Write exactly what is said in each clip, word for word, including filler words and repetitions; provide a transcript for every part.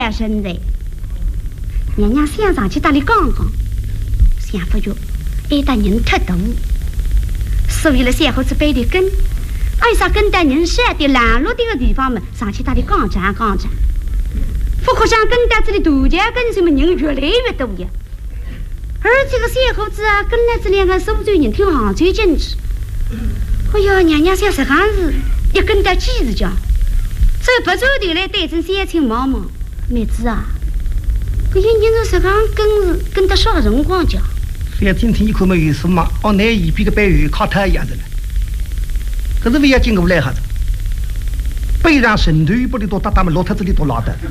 身在，娘娘想上去打你讲讲，想不着，挨打人太多，所以了小伙子背的跟，挨啥跟到人少的烂落的个地方嘛，上去打你讲讲讲讲，不可想跟到这里度假跟什么人越来越多呀。而这个小伙子啊，跟了这两个苏州人听杭州进去，哎呀，娘娘想实干事，一跟到几十家，走不走的来对着小青妈妈，妹子啊，这一年子实干跟是跟到啥辰光讲？ 小青青一看没有事嘛，哦，那一边个白鱼靠他一样的了，可是为啥经过来哈子？背上神头不里多大大们落他这里多拉的，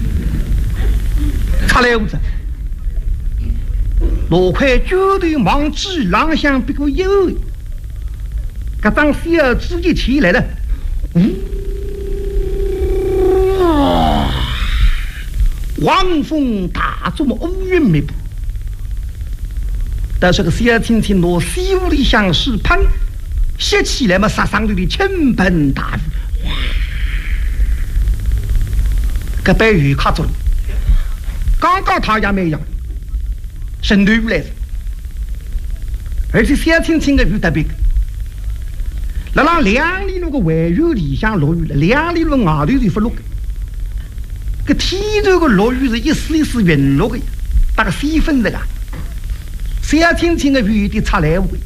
插来屋子。罗块绝对忙指浪向别个有，搿张小子一起来了，嗯，哇，狂风大作么乌云密布，但是个小青青拿西屋里向是喷，写起来嘛，杀上头的倾盆大雨，哇，搿被雨卡住了，刚刚他也没样。神头来，而且小青青的雨特别，那让两里路个外院里向落雨了，两里路外头就不落个，个天头个落雨是一丝一丝云落个，大概四分这个，小青青的雨的出来个，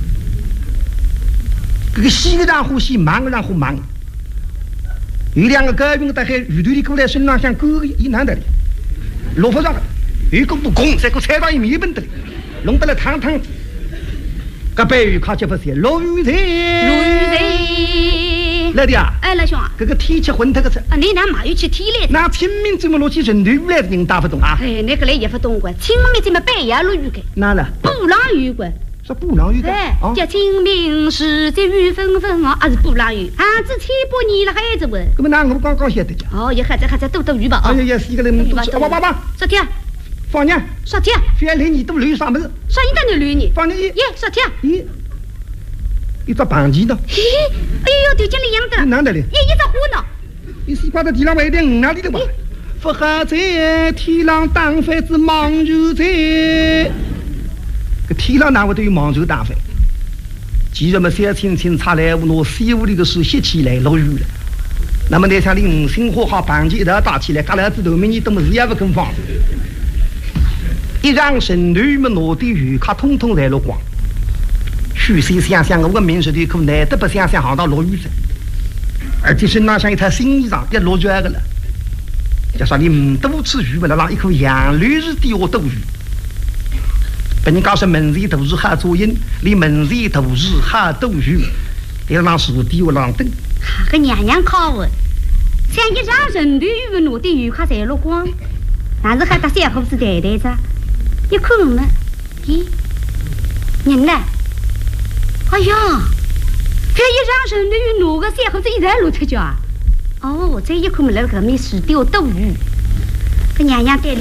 这个西个让呼吸，忙个让呼忙，有两个高兵大概雨头里过来身上像狗一难的，落不上。一个不公，再个踩到一米本的，弄得了汤汤。个白鱼靠接不些，落雨在， 落雨在。 来的啊！ 哎，老兄啊， 这个天气混他个是。 啊，你拿马玉去天来。 那清明这么落起人头雨来的人打不懂啊？ 哎，那个来也不懂过，清明这么半夜落雨个。 哪了？ 布朗雨个。 是布朗雨个。 哎，叫清明时节雨纷纷啊，还是布朗雨？啊，这千百年了孩子问。 那么那我刚刚晓得的。 哦，也还在还在多多雨吧？ 哎呀呀，是一个人多多。爸爸爸。 啥天？ 放娘， 啥天？ 非要来你都留啥么子？ 啥人在那留你？ 放娘一。 耶，啥天？ 一，一只棒鸡呢？ 嘿，哎呦，就像你样的。 哪的嘞？ 耶，一只虎呢？ 你西瓜在地上买点五哪里的吧？不好在天上打翻子忙就在，个天上哪会都有忙就打翻？既然么小青青插来屋拿西屋里个水吸起来落雨了，那么那像你五星火好棒鸡一道打起来，旮旯子头明你都么事也不肯放。一让神头们拿的雨卡通通在落光，许谁想想我个民事的可难得不想想行到落雨着，而且身上像一套新衣裳也落脚个了。就说你唔多吃鱼，为了让一口洋绿是地下多鱼。本人告诉门前都是好作业，你门前都是好多鱼，你让树地我让等。 个娘娘靠我，像一让神头雨拿的雨卡在落光，但是还打小伙子呆呆着。一看嘛，咦，人呢？哎呀，这一让神的鱼哪个小伙子一直露出脚啊？哦，这一看嘛，那个没水钓斗鱼，个娘娘带